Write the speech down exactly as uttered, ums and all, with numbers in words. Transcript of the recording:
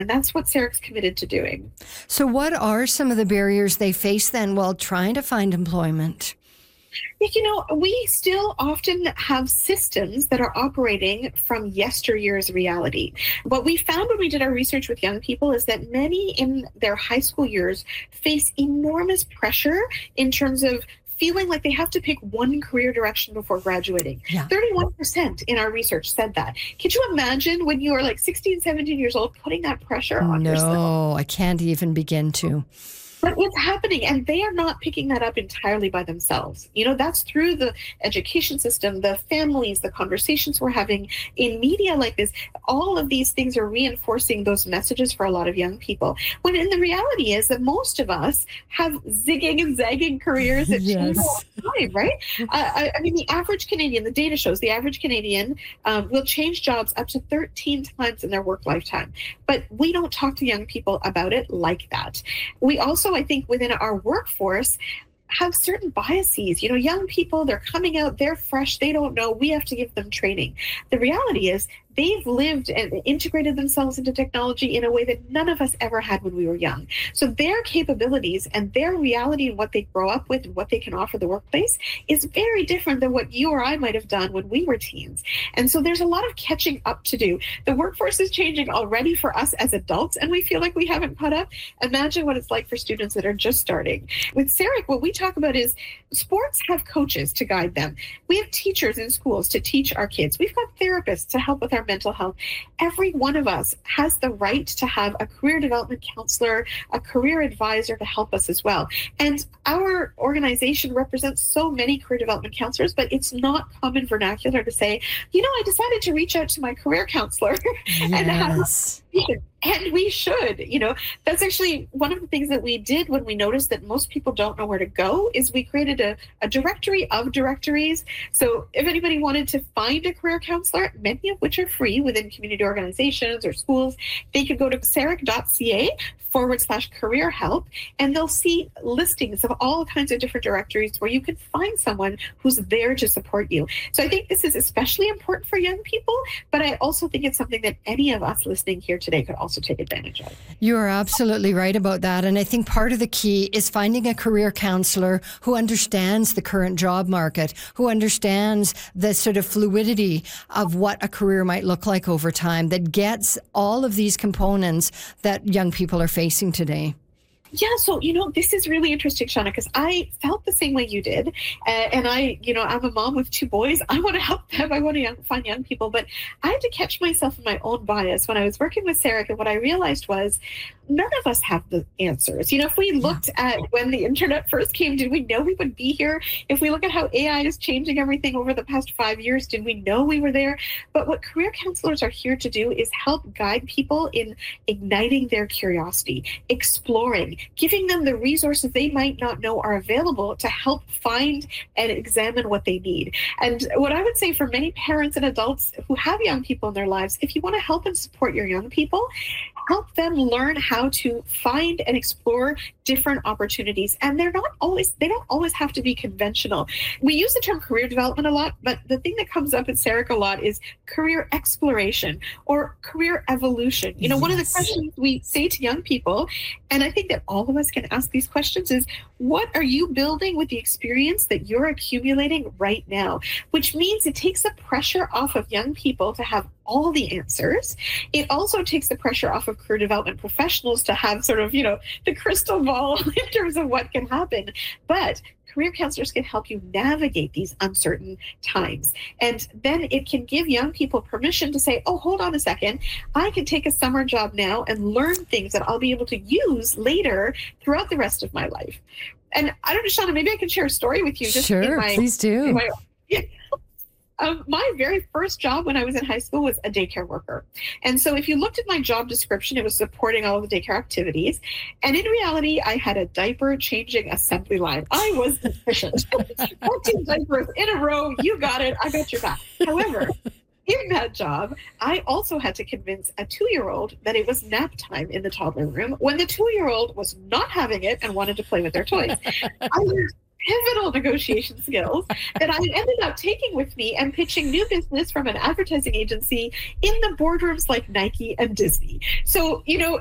And that's what SARIC's committed to doing. So what are some of the barriers they face then while trying to find employment? You know, we still often have systems that are operating from yesteryear's reality. What we found when we did our research with young people is that many in their high school years face enormous pressure in terms of feeling like they have to pick one career direction before graduating. Yeah. thirty-one percent in our research said that. Can you imagine when you are like sixteen, seventeen years old, putting that pressure on no, yourself? No, I can't even begin to. But what's happening, and they are not picking that up entirely by themselves. You know, that's through the education system, the families, the conversations we're having in media like this. All of these things are reinforcing those messages for a lot of young people. When in the reality is that most of us have zigging and zagging careers that change all the time, right? uh, I, I mean, the average Canadian, the data shows the average Canadian um, will change jobs up to thirteen times in their work lifetime. But we don't talk to young people about it like that. We also, I think, within our workforce, have certain biases. You know, young people, they're coming out, they're fresh, they don't know, we have to give them training. The reality is they've lived and integrated themselves into technology in a way that none of us ever had when we were young. So their capabilities and their reality and what they grow up with and what they can offer the workplace is very different than what you or I might have done when we were teens. And so there's a lot of catching up to do. The workforce is changing already for us as adults, and we feel like we haven't caught up. Imagine what it's like for students that are just starting. With SARIC, what we talk about is sports have coaches to guide them. We have teachers in schools to teach our kids. We've got therapists to help with our mental health. Every one of us has the right to have a career development counselor, a career advisor to help us as well. And our organization represents so many career development counselors, but it's not common vernacular to say, you know, I decided to reach out to my career counselor yes. and have And we should, you know, that's actually one of the things that we did when we noticed that most people don't know where to go is we created a, a directory of directories. So if anybody wanted to find a career counselor, many of which are free within community organizations or schools, they could go to saric.ca forward slash career help, and they'll see listings of all kinds of different directories where you can find someone who's there to support you. So I think this is especially important for young people, but I also think it's something that any of us listening here today could also take advantage of. You are absolutely right about that. And I think part of the key is finding a career counselor who understands the current job market, who understands the sort of fluidity of what a career might look like over time, that gets all of these components that young people are facing today. Yeah, so, you know, this is really interesting, Shauna, because I felt the same way you did. Uh, and I, you know, I'm a mom with two boys. I want to help them. I want to young, find young people. But I had to catch myself in my own bias when I was working with SARIC. And what I realized was none of us have the answers. You know, if we looked at when the internet first came, did we know we would be here? If we look at how A I is changing everything over the past five years, did we know we were there? But what career counselors are here to do is help guide people in igniting their curiosity, exploring, giving them the resources they might not know are available to help find and examine what they need. And what I would say for many parents and adults who have young people in their lives, if you want to help and support your young people, help them learn how to find and explore different opportunities. And they're not always, they don't always have to be conventional. We use the term career development a lot, but the thing that comes up at SARIC a lot is career exploration or career evolution. You know, yes. One of the questions we say to young people, and I think that all of us can ask these questions, is what are you building with the experience that you're accumulating right now? Which means it takes the pressure off of young people to have all the answers. It also takes the pressure off of career development professionals to have sort of, you know, the crystal ball in terms of what can happen. But career counselors can help you navigate these uncertain times. And then it can give young people permission to say, oh, hold on a second, I can take a summer job now and learn things that I'll be able to use later throughout the rest of my life. And I don't know, Shauna, maybe I can share a story with you. Just sure, in my, please do. In my, yeah. Um, my very first job when I was in high school was a daycare worker. And so if you looked at my job description, it was supporting all of the daycare activities. And in reality, I had a diaper changing assembly line. I was efficient. fourteen diapers in a row. You got it. I got your back. However, in that job, I also had to convince a two-year-old that it was nap time in the toddler room when the two-year-old was not having it and wanted to play with their toys. I learned pivotal negotiation skills that I ended up taking with me and pitching new business from an advertising agency in the boardrooms like Nike and Disney. So, you know,